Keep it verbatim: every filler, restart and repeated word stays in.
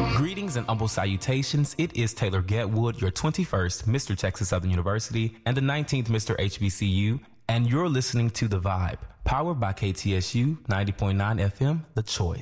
Greetings and humble salutations. It is Taylor Getwood, your twenty-first Mister Texas Southern University and the nineteenth Mister H B C U, and you're listening to The Vibe, powered by K T S U ninety point nine F M, The Choice.